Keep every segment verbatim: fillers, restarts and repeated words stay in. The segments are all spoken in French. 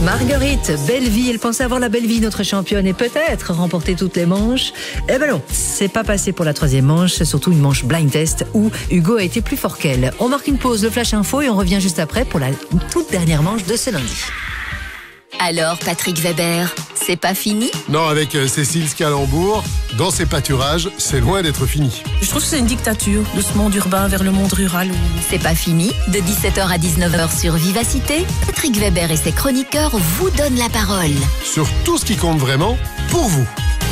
Marguerite, belle vie, elle pensait avoir la belle vie, notre championne, et peut-être remporter toutes les manches. Eh ben non, c'est pas passé pour la troisième manche, c'est surtout une manche blind test où Hugo a été plus fort qu'elle. On marque une pause, le flash info, et on revient juste après pour la toute dernière manche de ce lundi. Alors, Patrick Weber, c'est pas fini ? Non, avec euh, Cécile Scalambour, dans ses pâturages, c'est loin d'être fini. Je trouve que c'est une dictature, de ce monde urbain vers le monde rural. Où... C'est pas fini. De dix-sept heures à dix-neuf heures sur Vivacité, Patrick Weber et ses chroniqueurs vous donnent la parole. Sur tout ce qui compte vraiment, pour vous.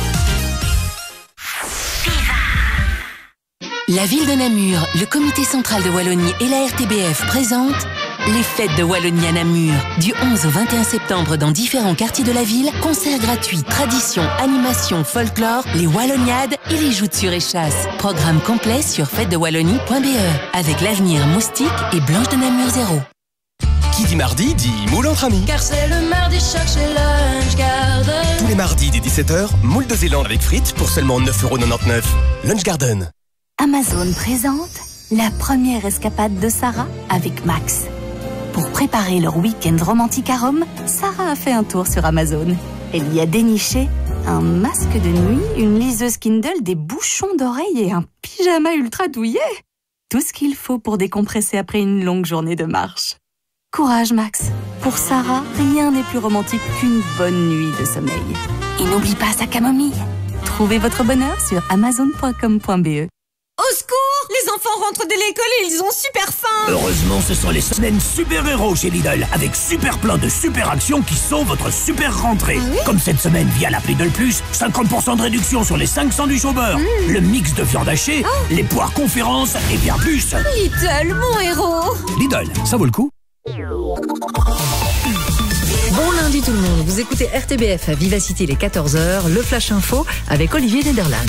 La ville de Namur, le comité central de Wallonie et la R T B F présentent les fêtes de Wallonie à Namur. Du onze au vingt et un septembre dans différents quartiers de la ville, concerts gratuits, traditions, animations, folklore, les Walloniades et les joutes sur échasse. Programme complet sur fête de wallonie point b e avec l'avenir Moustique et Blanche de Namur Zéro. Qui dit mardi dit moule entre amis. Car c'est le mardi choc chez Lunch Garden. Tous les mardis dès dix-sept heures, moule de Zélande avec frites pour seulement neuf euros quatre-vingt-dix-neuf. Lunch Garden. Amazon présente la première escapade de Sarah avec Max. Pour préparer leur week-end romantique à Rome, Sarah a fait un tour sur Amazon. Elle y a déniché un masque de nuit, une liseuse Kindle, des bouchons d'oreilles et un pyjama ultra douillet. Tout ce qu'il faut pour décompresser après une longue journée de marche. Courage Max. Pour Sarah, rien n'est plus romantique qu'une bonne nuit de sommeil. Et n'oublie pas sa camomille. Trouvez votre bonheur sur amazon point com point b e. Au secours! Les enfants rentrent de l'école et ils ont super faim! Heureusement, ce sont les semaines super-héros chez Lidl, avec super plein de super actions qui sont votre super rentrée. Ah oui? Comme cette semaine, via l'appli Lidl Plus, cinquante pour cent de réduction sur les cinq cents du au beurre, mmh. le mix de viande hachée, oh. les poires conférences et bien plus. Lidl, mon héros! Lidl, ça vaut le coup. Bon lundi tout le monde, vous écoutez R T B F à Vivacité les quatorze heures, le Flash Info avec Olivier Nederland.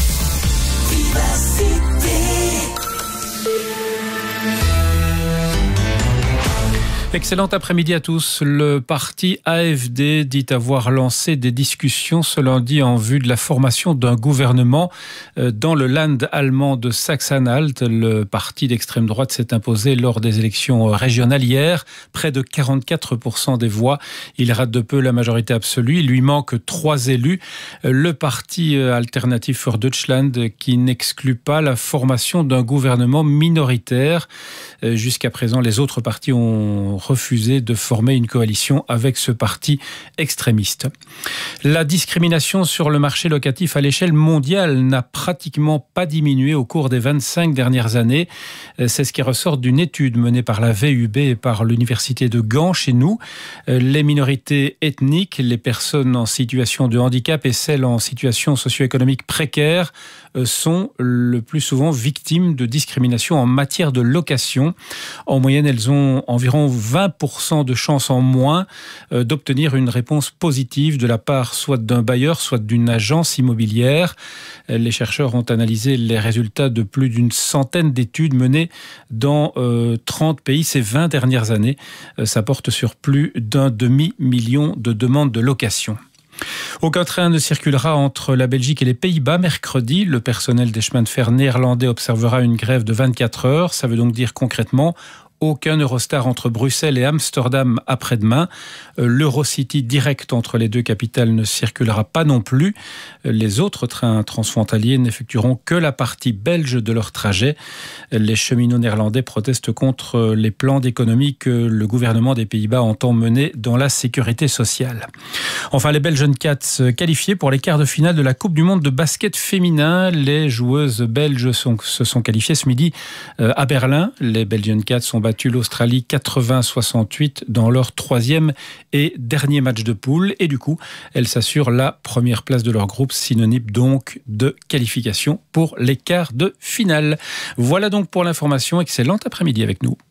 Excellent après-midi à tous. Le parti A F D dit avoir lancé des discussions ce lundi en vue de la formation d'un gouvernement dans le land allemand de Saxe-Anhalt. Le parti d'extrême droite s'est imposé lors des élections régionales hier. Près de quarante-quatre pour cent des voix. Il rate de peu la majorité absolue. Il lui manque trois élus. Le parti alternatif für Deutschland qui n'exclut pas la formation d'un gouvernement minoritaire. Jusqu'à présent, les autres partis ont refusé de former une coalition avec ce parti extrémiste. La discrimination sur le marché locatif à l'échelle mondiale n'a pratiquement pas diminué au cours des vingt-cinq dernières années. C'est ce qui ressort d'une étude menée par la V U B et par l'université de Gand chez nous. Les minorités ethniques, les personnes en situation de handicap et celles en situation socio-économique précaire sont le plus souvent victimes de discrimination en matière de location. En moyenne, elles ont environ vingt pour cent de chances en moins d'obtenir une réponse positive de la part soit d'un bailleur, soit d'une agence immobilière. Les chercheurs ont analysé les résultats de plus d'une centaine d'études menées dans trente pays ces vingt dernières années. Ça porte sur plus d'un demi-million de demandes de location. Aucun train ne circulera entre la Belgique et les Pays-Bas mercredi. Le personnel des chemins de fer néerlandais observera une grève de vingt-quatre heures. Ça veut donc dire concrètement aucun Eurostar entre Bruxelles et Amsterdam après-demain. L'Eurocity direct entre les deux capitales ne circulera pas non plus. Les autres trains transfrontaliers n'effectueront que la partie belge de leur trajet. Les cheminots néerlandais protestent contre les plans d'économie que le gouvernement des Pays-Bas entend mener dans la sécurité sociale. Enfin, les Belgian Cats qualifiés pour les quarts de finale de la Coupe du Monde de basket féminin. Les joueuses belges sont, se sont qualifiées ce midi à Berlin. Les Belgian Cats ont battu l'Australie quatre-vingts à soixante-huit dans leur troisième et dernier match de poule. Et du coup, elles s'assurent la première place de leur groupe, synonyme donc de qualification pour les quarts de finale. Voilà donc pour l'information. Excellent après-midi avec nous.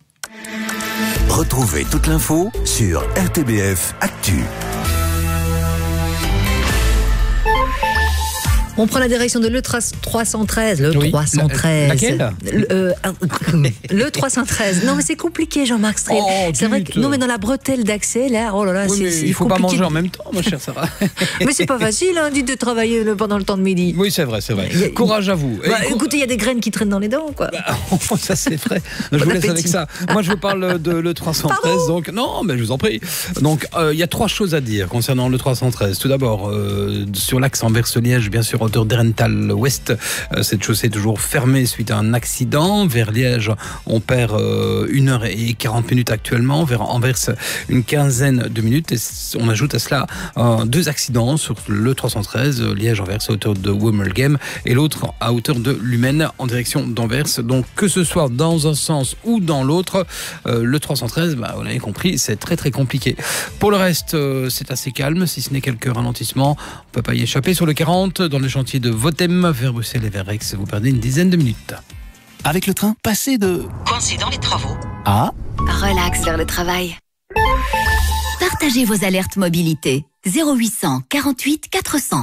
Retrouvez toute l'info sur R T B F Actu. On prend la direction de l'E trois cent treize. Le oui. trois cent treize. La, laquelle le, euh, le trois cent treize. Non, mais c'est compliqué, Jean-Marc Strel. Oh, c'est vrai que non, mais dans la bretelle d'accès, là, oh là là, oui, c'est, mais c'est il faut compliqué. pas manger en même temps, ma chère Sarah. Mais c'est pas facile, hein, dites de travailler le, pendant le temps de midi. Oui, c'est vrai, c'est vrai. A, Courage à vous. Bah, Et écoutez, il y a des graines qui traînent dans les dents, quoi. Bah, ça c'est vrai. Je vous laisse avec ça. Moi, je vous parle de l'E trois cent treize. Pardon donc non, mais je vous en prie. Donc, il euh, y a trois choses à dire concernant l'E trois cent treize. Tout d'abord, euh, sur l'axe Anvers-Liège, bien sûr, hauteur d'Erenthal Ouest, euh, cette chaussée est toujours fermée suite à un accident. Vers Liège, on perd euh, une heure et quarante minutes actuellement. Vers Anvers, une quinzaine de minutes. Et on ajoute à cela euh, deux accidents sur l'E trois cent treize, Liège-Anvers à hauteur de Wommelgem et l'autre à hauteur de Lumène en direction d'Anvers. Donc, que ce soit dans un sens ou dans l'autre, euh, le trois cent treize, bah, vous l'avez compris, c'est très très compliqué. Pour le reste, euh, c'est assez calme, si ce n'est quelques ralentissements. On ne peut pas y échapper. Sur le quarante, dans le chantier de Votem, vers Bruxelles et vers Aix, vous perdez une dizaine de minutes. Avec le train, passez de... Coincé dans les travaux. Ah. Relax vers le travail. Partagez vos alertes mobilité. zéro huit cent quarante-huit quatre cents.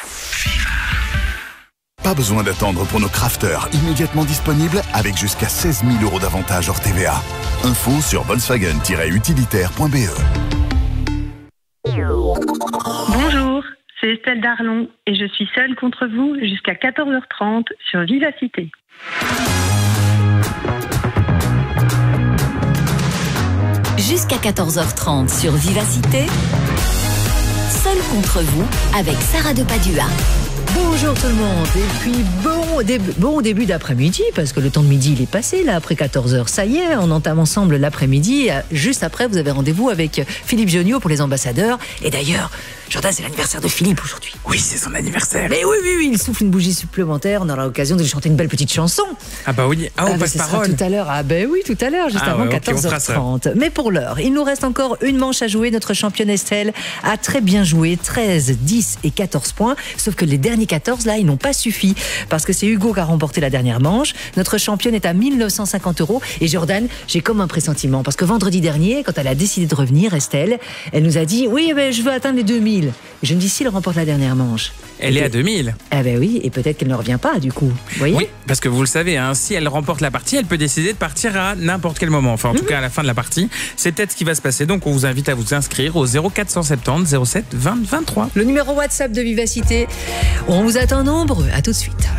Pas besoin d'attendre pour nos crafters, immédiatement disponibles avec jusqu'à seize mille euros d'avantage hors T V A. Info sur volkswagen tiret utilitaire point b e. Bonjour, c'est Estelle Darlon et je suis seule contre vous jusqu'à quatorze heures trente sur Vivacité. Jusqu'à quatorze heures trente sur Vivacité, seule contre vous avec Sarah de Padua. Bonjour tout le monde, et puis bon début, bon début d'après-midi, parce que le temps de midi il est passé là, après quatorze heures, ça y est, on entame ensemble l'après-midi. Juste après, vous avez rendez-vous avec Philippe Jonniot pour les ambassadeurs, et d'ailleurs, Jordan, c'est l'anniversaire de Philippe aujourd'hui. Oui, c'est son anniversaire. Mais oui, oui, oui, il souffle une bougie supplémentaire, on aura l'occasion de lui chanter une belle petite chanson. Ah bah oui, ah, on ah, passe parole. Tout à l'heure, ah ben oui, tout à l'heure, juste ah, avant ouais, quatorze heures trente. Okay, mais pour l'heure, il nous reste encore une manche à jouer. Notre championne Estelle a très bien joué, treize, dix et quatorze points, sauf que les derniers quatorze, là, ils n'ont pas suffi, parce que c'est Hugo qui a remporté la dernière manche. Notre championne est à mille neuf cent cinquante euros, et Jordan, j'ai comme un pressentiment, parce que vendredi dernier, quand elle a décidé de revenir, Estelle, elle nous a dit, oui, ben, je veux atteindre les deux mille. Et je me dis, si elle remporte la dernière manche. Elle est à deux mille. Ah ben oui, et peut-être qu'elle ne revient pas du coup. Vous voyez ? Oui, parce que vous le savez, hein, si elle remporte la partie, elle peut décider de partir à n'importe quel moment. Enfin, en mmh. tout cas, à la fin de la partie. C'est peut-être ce qui va se passer. Donc, on vous invite à vous inscrire au zéro quatre cent soixante-dix zéro sept vingt vingt-trois. Le numéro WhatsApp de Vivacité. On vous attend nombreux. À tout de suite.